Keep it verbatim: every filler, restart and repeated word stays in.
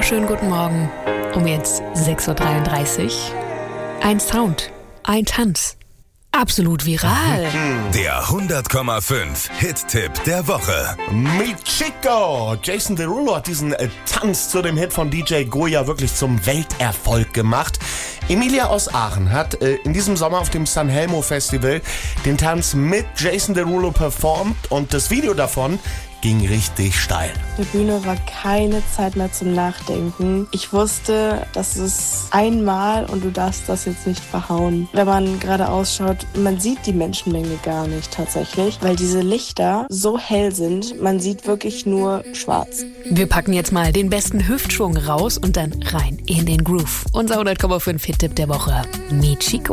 wunderschönen guten Morgen. Um jetzt sechs Uhr dreiunddreißig. Ein Sound, ein Tanz. Absolut viral. Der hundert Komma fünf Hit-Tipp der Woche. Michiko! Jason Derulo hat diesen äh, Tanz zu dem Hit von D J Goya wirklich zum Welterfolg gemacht. Emilia aus Aachen hat äh, in diesem Sommer auf dem Sanremo Festival den Tanz mit Jason Derulo performt und das Video davon ging richtig steil. Auf der Bühne war keine Zeit mehr zum Nachdenken. Ich wusste, das ist einmal und du darfst das jetzt nicht verhauen. Wenn man gerade ausschaut, man sieht die Menschenmenge gar nicht tatsächlich, weil diese Lichter so hell sind, man sieht wirklich nur schwarz. Wir packen jetzt mal den besten Hüftschwung raus und dann rein in den Groove. Unser hundert Komma fünf Hit-Tipp der Woche. Michiko.